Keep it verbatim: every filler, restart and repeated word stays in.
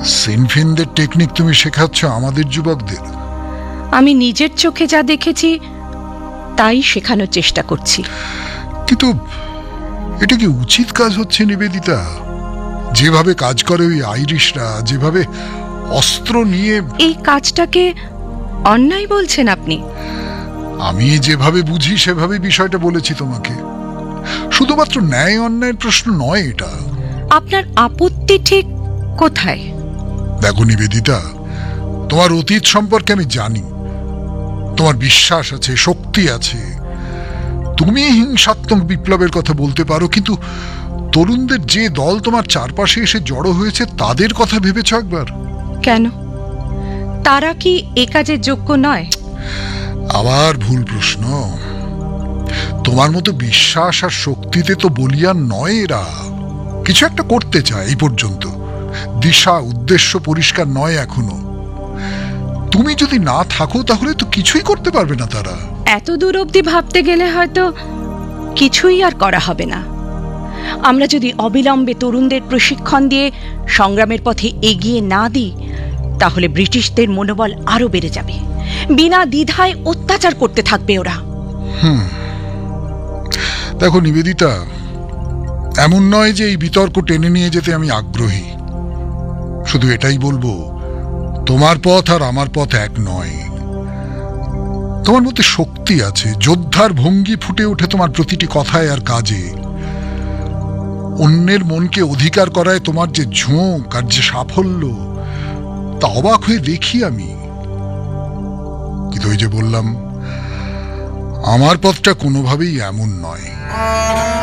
সিনফিনদের technique তুমি শেখাচ্ছ আমাদের যুবকদের? আমি নিজের চোখে যা দেখেছি তাই শেখানোর চেষ্টা করছি। কিন্তু এটা কি উচিত কাজ হচ্ছে নিবেদিতা? যেভাবে কাজ করে ওই আইরিশরা, যেভাবে অস্ত্র নিয়ে। এই কাজটাকে অন্যায় বলছেন আপনি? আমি যেভাবে বুঝি সেভাবে বিষয়টা বলেছি তোমাকে। শুধুমাত্র ন্যায় অন্যায়ের প্রশ্ন নয় এটা। আপনার আপত্তি ঠিক কোথায়? দেখো নিবেদিতা, তোমার অতীত সম্পর্কে আমি জানি। তোমার বিশ্বাস আছে, শক্তি আছে, তুমি হিংসাত্মক বিপ্লবের কথা বলতে পারো, কিন্তু তরুণদের যে দল তোমার চারপাশে এসে জড়ো হয়েছে তাদের কথা ভেবেছ একবার? কেন, তারা কি এ কাজের যোগ্য নয়? আবার ভুল প্রশ্ন। তোমার মতো বিশ্বাস আর শক্তিতে তো বলিয়ান নয় এরা। কিছু একটা করতে চায় এই পর্যন্ত, দিশা উদ্দেশ্য পরিষ্কার নয় এখনো। তুমি যদি না থাকো তাহলে তো কিছুই করতে পারবে না তারা। এত দূর অবধি ভাবতে গেলে হয়তো কিছুই আর করা হবে না। আমরা যদি অবিলম্বে তরুণদের প্রশিক্ষণ দিয়ে সংগ্রামের পথে এগিয়ে না দিই, তাহলে ব্রিটিশদের মনোবল আরো বেড়ে যাবে। বিনা দ্বিধায় অত্যাচার করতে থাকবে ওরা। হুম দেখো নিবেদিতা, এমন নয় যে এই বিতর্ক টেনে নিয়ে যেতে আমি আগ্রহী। শুধু এটাই বলবো, তোমার পথ আর আমার পথ এক নয়। তোমার মধ্যে শক্তি আছে, যোদ্ধার ভঙ্গি ফুটে ওঠে তোমার প্রতিটি কথায় আর কাজে। অন্যের মনকে অধিকার করায় তোমার যে ঝোঁক আর যে সাফল্য, তা অবাক হয়ে দেখি আমি। কিন্তু ওই যে বললাম, আমার পথটা কোনোভাবেই এমন নয়।